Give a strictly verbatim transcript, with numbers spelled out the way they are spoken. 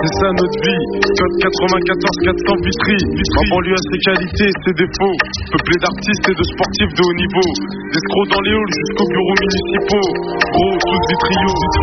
c'est ça notre vie. Code quatre-vingt-quatorze quatre cents Vitry. En banlieue à ses qualités et ses défauts. Peuplé d'artistes et de sportifs de haut niveau. D'escrocs dans les halls jusqu'aux bureaux municipaux. Gros, tous vitriaux.